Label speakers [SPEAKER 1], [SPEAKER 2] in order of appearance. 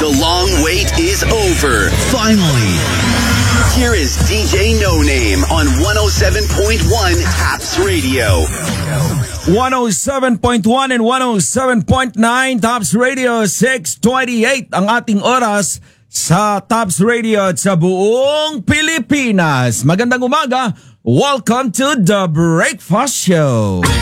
[SPEAKER 1] The long wait is over. Finally. Here is DJ No Name on 107.1 Taps Radio.
[SPEAKER 2] 107.1 and 107.9 Tops Radio, 6:28 ang ating oras sa Tops Radio at sa buong Pilipinas. Magandang umaga. Welcome to The Breakfast Show.